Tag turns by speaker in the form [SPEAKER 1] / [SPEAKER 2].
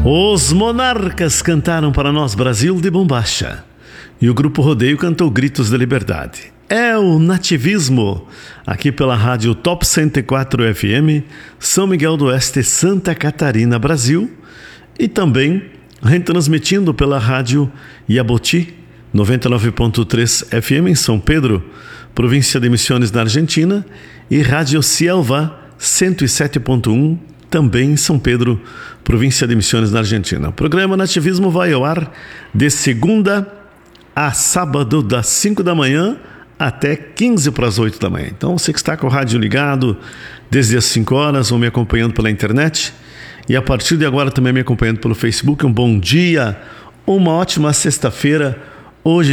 [SPEAKER 1] Os Monarcas cantaram para nós Brasil de Bombacha. E o Grupo Rodeio cantou Gritos de Liberdade. É o nativismo, aqui pela rádio Top 104 FM, São Miguel do Oeste, Santa Catarina, Brasil. E também retransmitindo pela rádio Iaboti, 99.3 FM em São Pedro, província de Misiones, na Argentina. E rádio Cielva, 107.1, também em São Pedro, província de Misiones, na Argentina. O programa Nativismo vai ao ar de segunda a sábado, das 5 da manhã até 15 para as 8 da manhã. Então, você que está com o rádio ligado desde as 5 horas, ou me acompanhando pela internet, e a partir de agora também me acompanhando pelo Facebook, um bom dia, uma ótima sexta-feira. Hoje